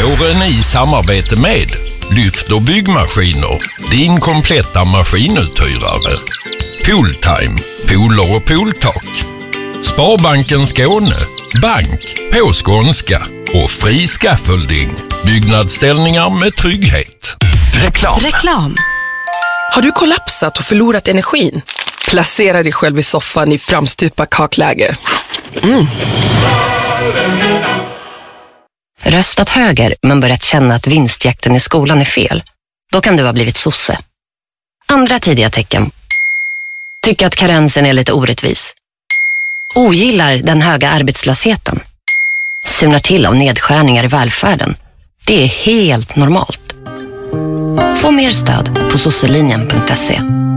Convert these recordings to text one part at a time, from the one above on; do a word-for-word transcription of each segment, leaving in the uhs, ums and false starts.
Våren i samarbete med Lyft och byggmaskiner, din kompletta maskinuthyrare. Pooltime, pooler och pooltak. Sparbanken Skåne, bank på skånska och fri scaffolding, byggnadsställningar med trygghet. Reklam. Reklam. Har du kollapsat och förlorat energin? Placera dig själv i soffan i framstupa kakläge. Mm. Röstat höger men börjat känna att vinstjakten i skolan är fel. Då kan du ha blivit sosse. Andra tidiga tecken. Tycker att karensen är lite orättvis. Ogillar den höga arbetslösheten. Sumnar till av nedskärningar i välfärden. Det är helt normalt. Få mer stöd på sosselinjen punkt se.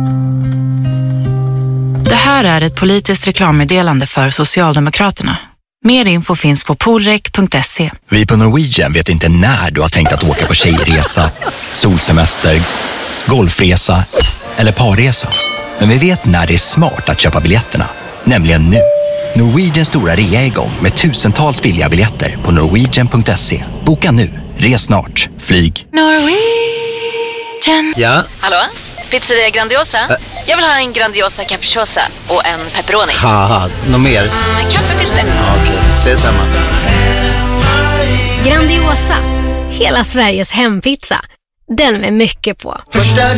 Det här är ett politiskt reklammeddelande för Socialdemokraterna. Mer info finns på poolrek punkt se. Vi på Norwegian vet inte när du har tänkt att åka på tjejresa, solsemester, golfresa eller parresa. Men vi vet när det är smart att köpa biljetterna, nämligen nu. Norwegians stora rea är igång med tusentals billiga biljetter på norwegian punkt se. Boka nu, res snart, flyg. Norwegian. Ja? Hallå? Pizzeria Grandiosa? Ä Jag vill ha en Grandiosa capriciosa och en pepperoni. Haha, något mer? Mm, kaffefilter. Ja, okej, ses samma. Grandiosa, hela Sveriges hempizza. Den med mycket på. Första